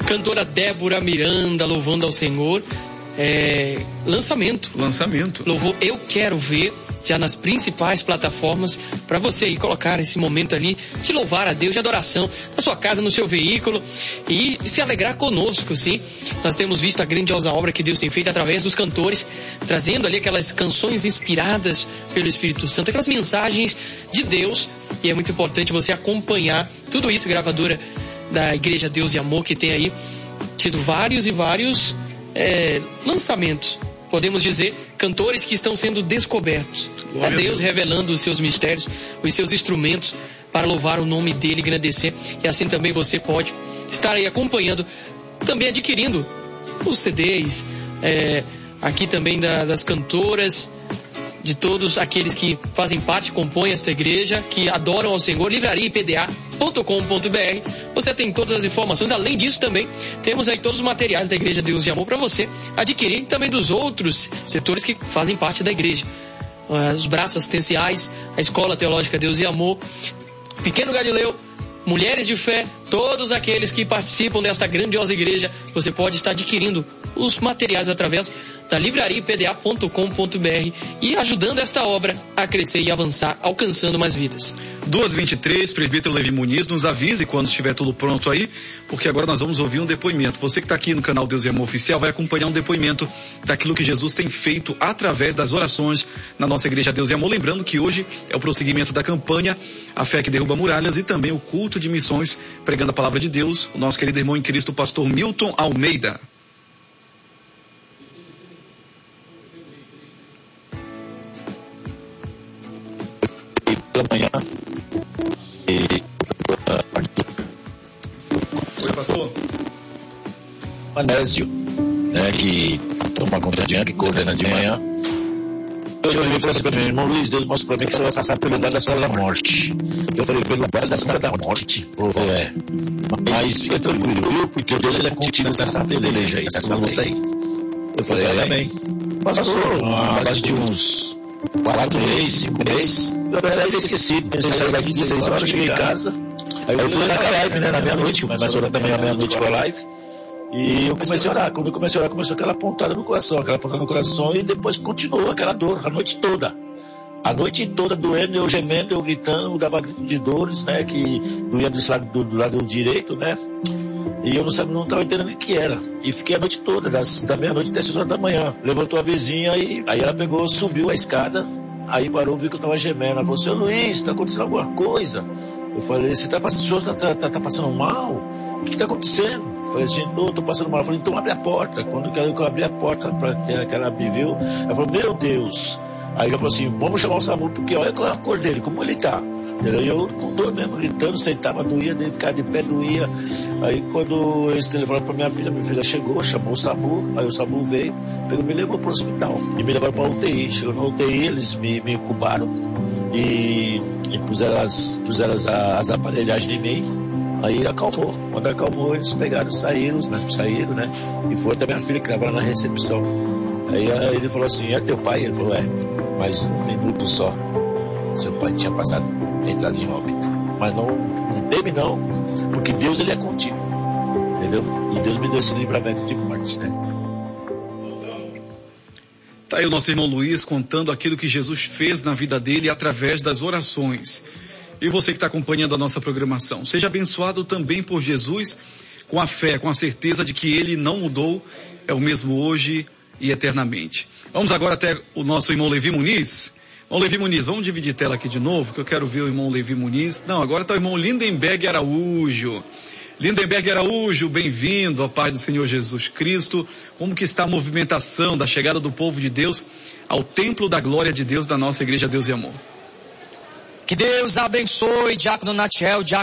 Cantora Débora Miranda louvando ao Senhor. Lançamento. Louvor Eu Quero Ver, já nas principais plataformas, para você aí colocar esse momento ali de louvar a Deus, de adoração, na sua casa, no seu veículo, e se alegrar conosco, sim. Nós temos visto a grandiosa obra que Deus tem feito através dos cantores, trazendo ali aquelas canções inspiradas pelo Espírito Santo, aquelas mensagens de Deus, e é muito importante você acompanhar tudo isso, gravadora da Igreja Deus e Amor, que tem aí tido vários lançamentos, podemos dizer, cantores que estão sendo descobertos. A Deus revelando os seus mistérios, os seus instrumentos para louvar o nome dele, engrandecer. E assim também você pode estar aí acompanhando, também adquirindo os CDs, aqui também das cantoras, de todos aqueles que fazem parte, compõem esta igreja, que adoram ao Senhor. livrariapda.com.br. Você tem todas as informações. Além disso, também temos aí todos os materiais da Igreja Deus e Amor para você adquirir, também dos outros setores que fazem parte da igreja. Os braços assistenciais, a Escola Teológica Deus e Amor, Pequeno Galileu, Mulheres de Fé, todos aqueles que participam desta grandiosa igreja, você pode estar adquirindo os materiais através da livrariapda.com.br e ajudando esta obra a crescer e avançar, alcançando mais vidas. 2h23, presbítero Levi Muniz, nos avise quando estiver tudo pronto aí, porque agora nós vamos ouvir um depoimento. Você que está aqui no canal Deus e Amor Oficial vai acompanhar um depoimento daquilo que Jesus tem feito através das orações na nossa Igreja Deus e Amor. Lembrando que hoje é o prosseguimento da campanha A Fé que Derruba Muralhas e também o culto de missões, pregando a palavra de Deus, o nosso querido irmão em Cristo, o pastor Milton Almeida. Manhã Oi, pastor. Anésio, que toma conta de manhã, que coordena de manhã. Eu falei para mim, irmão Luiz, Deus mostra para mim que você vai passar pelo lugar da Senhora da Morte. Eu falei, pelo lugar da Senhora da Morte? Mas fica tranquilo, viu? Porque Deus ele é contigo nessa peleja aí, nessa luta aí. Eu falei, amém. Passou a base de uns 4 meses, 5 meses. Eu até esqueci, pensei em sair daqui 16 horas, cheguei em casa. Aí eu fui naquela live, né, na meia-noite, começou a orar também à meia-noite com a live. E eu comecei a orar, quando eu comecei a orar, começou aquela pontada no coração, e depois continuou aquela dor, a noite toda. A noite toda doendo, eu gemendo, eu gritando, eu dava grito de dores, né, que doía do lado direito, né. E eu não estava entendendo o que era. E fiquei a noite toda, da meia-noite até 6 horas da manhã. Levantou a vizinha e aí ela pegou, subiu a escada, aí parou, viu que eu tava gemendo. Ela falou, seu Luiz, tá acontecendo alguma coisa? Eu falei, você tá passando mal? O que tá acontecendo? Eu falei assim, tô passando mal. Ela falou, então abre a porta. Quando eu abri a porta para que ela me viu, ela falou, meu Deus. Aí ela falou assim, vamos chamar o SAMU, porque olha a cor dele, como ele tá. E eu com dor mesmo, gritando, sentava, doía, dele ficar de pé, doía. Aí quando eles telefonaram pra minha filha chegou, chamou o SAMU, aí o SAMU veio, me levou pro hospital. E me levaram pra UTI. Chegou na UTI, eles me incubaram e puseram as aparelhagens em mim. Aí acalmou. Quando acalmou, eles saíram, né? E foi até minha filha que estava na recepção. Aí ele falou assim, é teu pai? Ele falou, mas um minuto só. Seu pai tinha entrado em óbito. Mas não teme não, porque Deus ele é contigo. Entendeu? E Deus me deu esse livramento de morte, né? Tá aí o nosso irmão Luiz contando aquilo que Jesus fez na vida dele através das orações. E você que está acompanhando a nossa programação, seja abençoado também por Jesus, com a fé, com a certeza de que ele não mudou, é o mesmo hoje e eternamente. Vamos agora até o nosso irmão Levi Muniz. Irmão Levi Muniz, vamos dividir tela aqui de novo, que eu quero ver o irmão Levi Muniz. Não, agora está o irmão Lindenberg Araújo. Lindenberg Araújo, bem-vindo, à paz do Senhor Jesus Cristo. Como que está a movimentação da chegada do povo de Deus ao templo da glória de Deus da nossa Igreja Deus e Amor? Que Deus abençoe, Diácono Natiel,